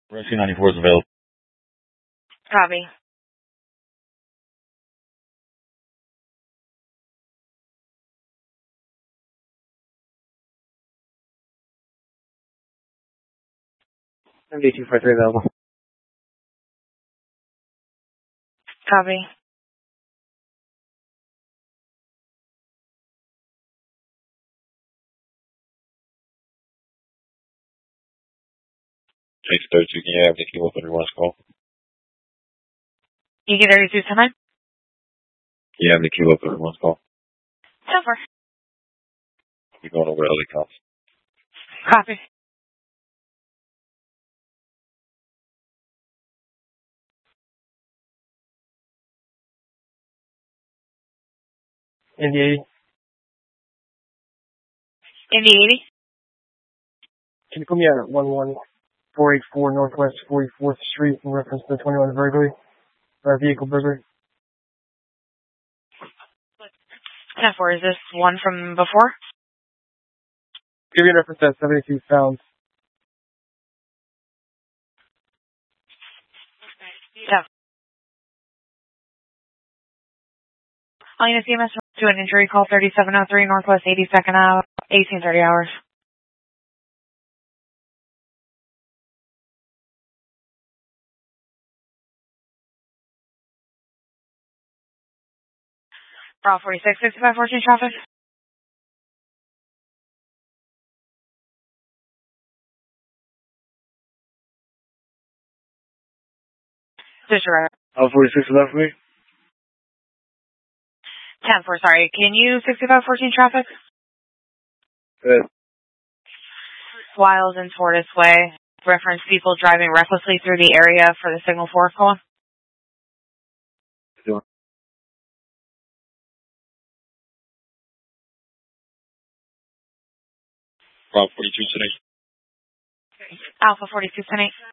Rescue 94 is available. Copy. MD243 available. Copy. Chase 32, can you have the kilo up under one call? You get 32 tonight? Can you have the kilo up under one call? So far. You're going over LA cops. Copy. Indy 80. Indy 80? Can you put me at 11484 Northwest 44th Street in reference to the 21 burglary? Vehicle burglary? 10-4, is this one from before? Give me a reference at 72 pounds. Yeah. I'll need a CMS to an injury call 3703 Northwest 82nd Ave, 1830 hours. Bravo 46, 6514 traffic. Disregard. Alpha 46 is that for me? 10-4, sorry. Can you 6514 traffic? Good. Wiles and Tortoise Way. Reference people driving recklessly through the area for the signal 4 call. Doing. Bravo 42 today. Alpha 42 10-8.